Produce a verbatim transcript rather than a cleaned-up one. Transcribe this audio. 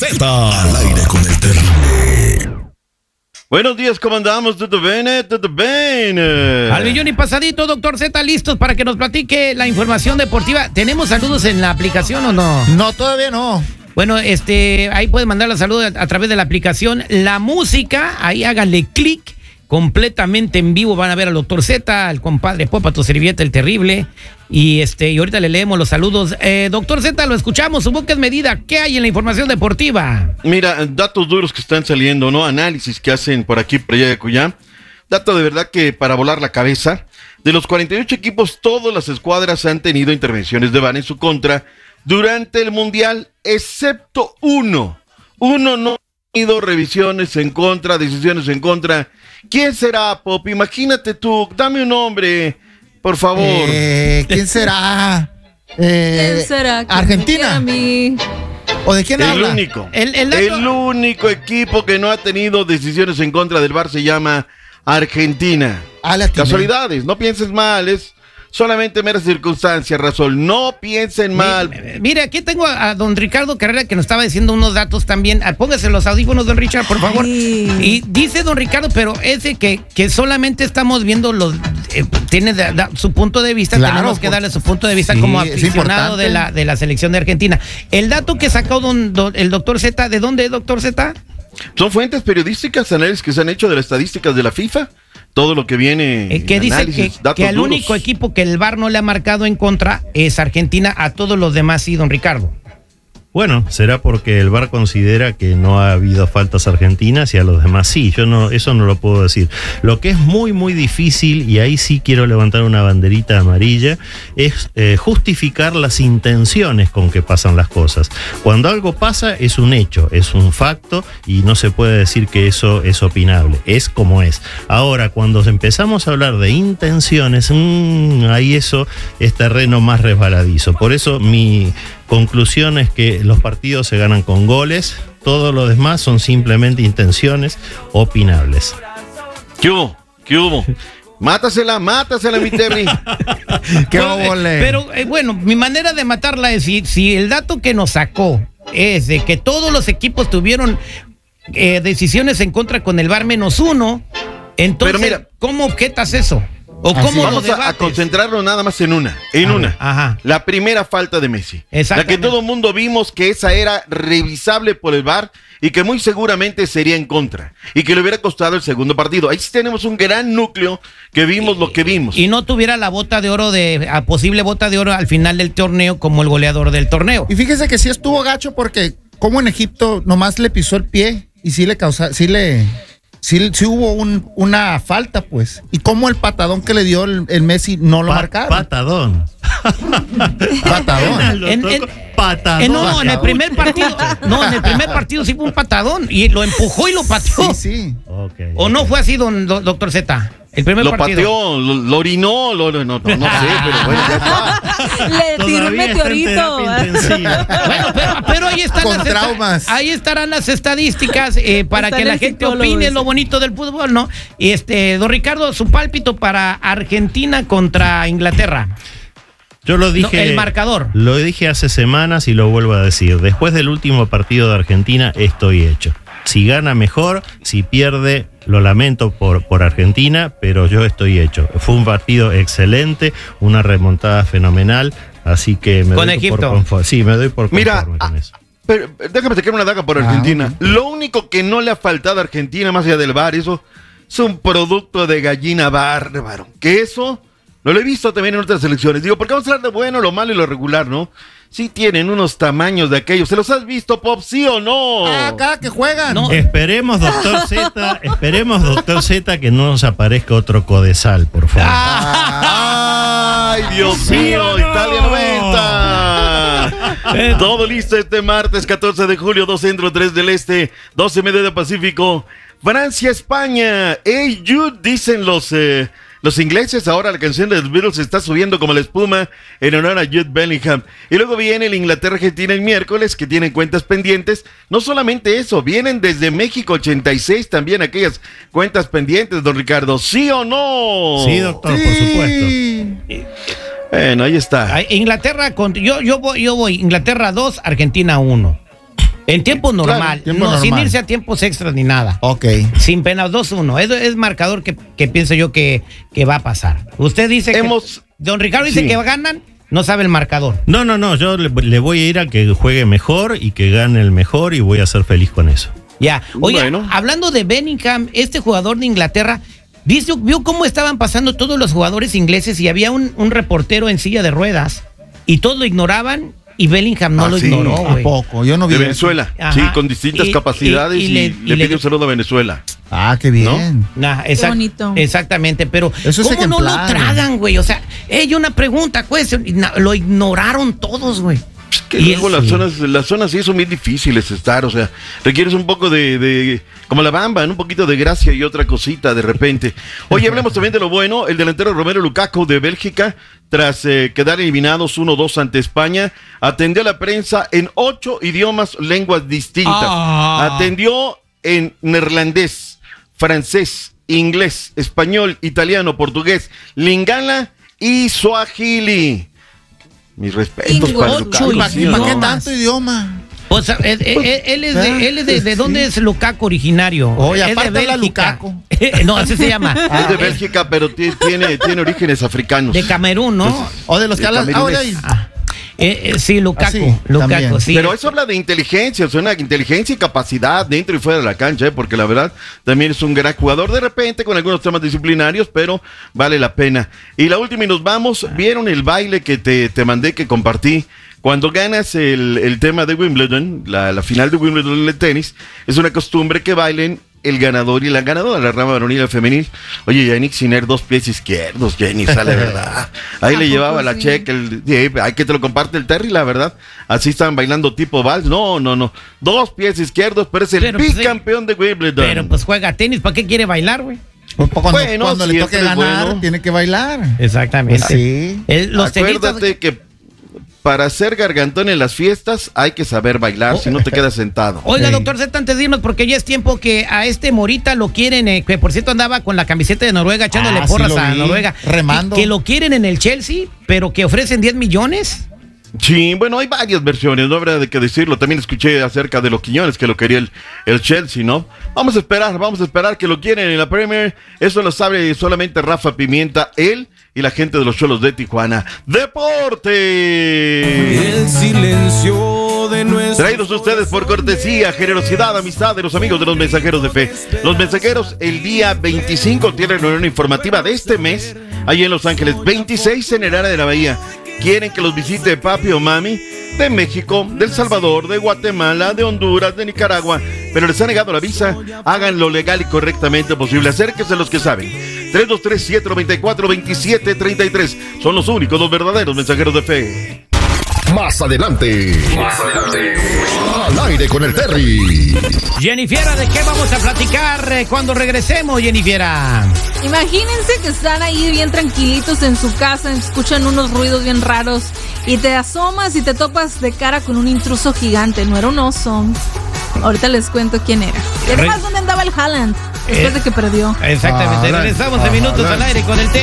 Z al aire con el terrible. Buenos días, ¿cómo andamos? ¿Todo bien? ¿Todo bien? Al millón y pasadito, doctor Z, listos para que nos platique la información deportiva. ¿Tenemos saludos en la aplicación o no? No, todavía no. Bueno, este, ahí pueden mandar los saludos a, a través de la aplicación. La música, ahí háganle clic. Completamente en vivo van a ver al doctor Z, al compadre Popa, tu servilleta, el terrible. Y este y ahorita le leemos los saludos. Eh, doctor Z, lo escuchamos, su boca es medida. ¿Qué hay en la información deportiva? Mira, datos duros que están saliendo, ¿no? Análisis que hacen por aquí, por allá de Cuyá. Dato de verdad que para volar la cabeza. De los cuarenta y ocho equipos, todas las escuadras han tenido intervenciones de V A R en su contra durante el Mundial, excepto uno. Uno no ha tenido revisiones en contra, decisiones en contra. ¿Quién será, Pop? Imagínate tú, dame un nombre, por favor. Eh, ¿Quién será? Eh, ¿Quién será? ¿Argentina? A mí. ¿O de quién el habla? Único, el, el, el único equipo que no ha tenido decisiones en contra del V A R se llama Argentina. Ah, la tiene. Casualidades, no pienses mal, es solamente meras circunstancias, Razón. No piensen mal. Mire, mire, aquí tengo a, a don Ricardo Carrera que nos estaba diciendo unos datos también. Ah, póngase los audífonos, don Richard, por favor. Ay. Y dice don Ricardo, pero ese que, que solamente estamos viendo los... Eh, tiene da, da, su punto de vista, Claro, tenemos que por- darle su punto de vista sí, como es aficionado importante. de la, de la selección de Argentina. El dato que sacó don, don- el doctor Z, ¿de dónde, doctor Z? Son fuentes periodísticas, análisis que se han hecho de las estadísticas de la FIFA. Todo lo que viene. Eh, que en dice análisis, que, datos que al duros. único equipo que el V A R no le ha marcado en contra es Argentina, a todos los demás sí, don Ricardo. Bueno, será porque el V A R considera que no ha habido faltas argentinas y a los demás sí. Yo no, eso no lo puedo decir. Lo que es muy, muy difícil, y ahí sí quiero levantar una banderita amarilla, es eh, justificar las intenciones con que pasan las cosas. Cuando algo pasa es un hecho, es un facto y no se puede decir que eso es opinable. Es como es. Ahora, cuando empezamos a hablar de intenciones, mmm, ahí eso es terreno más resbaladizo. Por eso mi conclusión es que los partidos se ganan con goles, todo lo demás son simplemente intenciones opinables. ¿Qué hubo? ¿Qué hubo? Mátasela, mátasela, mi Terry. ¡Qué Pero, eh, óvole! Pero eh, bueno, mi manera de matarla es si, si el dato que nos sacó es de que todos los equipos tuvieron eh, decisiones en contra con el V A R menos uno, entonces, Pero mira, ¿cómo objetas eso? ¿O así cómo lo Vamos a, a debates? concentrarnos nada más en una. En Ajá, una. ajá. La primera falta de Messi. La que Exactamente. todo el mundo vimos que esa era revisable por el V A R y que muy seguramente sería en contra. Y que le hubiera costado el segundo partido. Ahí sí tenemos un gran núcleo que vimos lo que vimos. Y no tuviera la bota de oro, de a posible bota de oro al final del torneo como el goleador del torneo. Y fíjese que sí estuvo gacho porque como en Egipto nomás le pisó el pie y sí le causa, sí le, sí, sí hubo un, una falta, pues. Y como el patadón que le dio el, el Messi no lo Pa- marcaron. Patadón. Patadón. Lo En- toco, en- patadón. Eh, no, en el primer partido, no, en el primer partido sí fue un patadón y lo empujó y lo pateó. Sí, sí. Okay. ¿O no fue así, don do- doctor Z? El primer Lo partido. pateó, lo, lo orinó, lo, no, no, no sé, pero bueno, ya está. Le tiró un Todavía está en meteorito. terapia intensiva. Bueno, pero, pero ahí están Con las traumas. Ahí estarán las estadísticas eh, para Está que en la el gente psicólogo opine ese. lo bonito del fútbol, ¿no? Y este, don Ricardo, su pálpito para Argentina contra Inglaterra. Yo lo dije. No, el marcador. Lo dije hace semanas y lo vuelvo a decir. Después del último partido de Argentina, estoy hecho. Si gana, mejor. Si pierde, lo lamento por, por Argentina, pero yo estoy hecho. Fue un partido excelente, una remontada fenomenal. Así que me Con doy Egipto. por conforme. Sí, me doy por Mira, conforme con ah, eso. pero déjame sacar una daga por Ah, Argentina. ok. Lo único que no le ha faltado a Argentina, más allá del V A R, eso es un producto de gallina bárbaro. Que eso no lo he visto también en otras selecciones. Digo, porque vamos a hablar de bueno, lo malo y lo regular, ¿no? Sí tienen unos tamaños de aquellos. ¿Se los has visto, Pop? ¿Sí o no? Ah, cada que juegan. No. Esperemos, doctor Z, esperemos, doctor Z, que no nos aparezca otro codesal, por favor. ¡Ay, Dios ¿Sí mío! o no? ¡Italia noventa! Todo listo este martes catorce de julio, dos centro, tres del este, doce media del Pacífico. Francia, España. Hey, Jude, dicen los... Eh, Los ingleses, ahora la canción de los Beatles está subiendo como la espuma en honor a Jude Bellingham. Y luego viene el Inglaterra-Argentina el miércoles, que tienen cuentas pendientes. No solamente eso, vienen desde México ochenta y seis también aquellas cuentas pendientes, don Ricardo. ¿Sí o no? Sí, doctor, Sí. por supuesto. Bueno, ahí está. Ay, Inglaterra, con, yo, yo, voy, yo voy, Inglaterra dos, Argentina uno. En tiempo normal, tiempo no, normal. sin irse a tiempos extras ni nada. Ok. Sin pena, dos uno. Es, es marcador que, que pienso yo que, que va a pasar. Usted dice Hemos- que... Don Ricardo dice Sí. que ganan, no sabe el marcador. No, no, no, yo le, le voy a ir al que juegue mejor y que gane el mejor y voy a ser feliz con eso. Ya. Oye, Bueno. hablando de Bellingham, este jugador de Inglaterra, dice, vio cómo estaban pasando todos los jugadores ingleses y había un, un reportero en silla de ruedas y todos lo ignoraban y Bellingham no Ah, lo sí. ignoró, ¿A güey. poco? Yo no vi De eso. Venezuela, Ajá. sí, con distintas Y- capacidades y- y, y le- le, y le- pide un saludo a Venezuela. Ah, qué bien. Nah, Qué exact- bonito. Exactamente, pero Eso es ¿cómo no lo ejemplar, tragan, güey? O sea, hay una pregunta, pues, lo ignoraron todos, güey. Es que Y luego él las sí. zonas, las zonas sí son muy difíciles estar, o sea, requieres un poco de, de como la Bamba, ¿no? Un poquito de gracia y otra cosita de repente. Oye, hablemos también de lo bueno, el delantero Romelu Lukaku de Bélgica, tras eh, quedar eliminados uno dos ante España, atendió a la prensa en ocho idiomas, lenguas distintas. Ah. Atendió en neerlandés, francés, inglés, español, italiano, portugués, lingala y suajili. Mis respetos para Ocho Lukaku, idiomas. ¿sí o ¿Para no? qué idiomas. tanto idioma? O sea, él, él- él es de, él es de, ¿de dónde es Lukaku originario? Oye, Es de aparte habla Bélgica. Lukaku. No, así se llama. Es de Bélgica, pero ti- tiene, tiene orígenes africanos. De Camerún, ¿no? O de los que De hablan. Ah, oye, camerunés. Ah, eh, eh, sí, Lukaku. Ah, sí, Lukaku, también. sí. Pero eso habla de inteligencia, o sea, una inteligencia y capacidad dentro y fuera de la cancha, ¿eh? Porque la verdad también es un gran jugador, de repente con algunos temas disciplinarios, pero vale la pena. Y la última y nos vamos, ¿vieron el baile que te, te mandé, que compartí? Cuando ganas el, el tema de Wimbledon, la, la final de Wimbledon de tenis, es una costumbre que bailen el ganador y la ganadora, la rama varonil y la femenil. Oye, Yannick Sinner, dos pies izquierdos, Jenny, sale verdad. Ahí ¿A le poco llevaba la sí? checa, el, sí, hay que te lo comparte el Terry, la verdad. Así estaban bailando tipo vals. No, no, no. Dos pies izquierdos, pero es el Pero, pues, sí. bicampeón de Wimbledon. Pero pues juega tenis, ¿para qué quiere bailar, güey? pues, cuando, Bueno, cuando le siempre toque es ganar, bueno. tiene que bailar. Exactamente. Pues sí. El- los tenistas... Acuérdate que para ser gargantón en las fiestas hay que saber bailar, si no te quedas sentado. Oiga, Sí. doctor Z, antes de irnos, porque ya es tiempo que a este Morita lo quieren, eh, que por cierto andaba con la camiseta de Noruega echándole Ah, sí porras lo a vi, Noruega. remando. Que, que lo quieren en el Chelsea, pero que ofrecen diez millones. Sí, bueno, hay varias versiones, no habrá de qué decirlo. También escuché acerca de los Quiñones, que lo quería el, el Chelsea, ¿no? Vamos a esperar, vamos a esperar que lo quieren en la Premier. Eso lo sabe solamente Rafa Pimienta, él y la gente de los Cholos de Tijuana. ¡Deporte! El silencio de nuestro Traídos ustedes por cortesía, generosidad, amistad de los amigos de los mensajeros de fe. Los mensajeros el día veinticinco tienen reunión informativa de este mes, allí en Los Ángeles, veintiséis en el área de la Bahía. Quieren que los visite papi o mami de México, de El Salvador, de Guatemala, de Honduras, de Nicaragua, pero les ha negado la visa. Hagan lo legal y correctamente posible. Acérquense a los que saben. tres dos tres, siete dos cuatro, dos siete tres tres. Son los únicos, los verdaderos mensajeros de fe. Más adelante. Más adelante. Al aire con el Terry. Jennifiera, ¿de qué vamos a platicar eh, cuando regresemos, Jennifiera? Imagínense que están ahí bien tranquilitos en su casa, escuchan unos ruidos bien raros y te asomas y te topas de cara con un intruso gigante. No era un oso. Ahorita les cuento quién era. Y además, ¿dónde andaba el Haaland? Después Eh. de que perdió. Exactamente, Ah, regresamos en ah, minutos ah, al aire con el tema.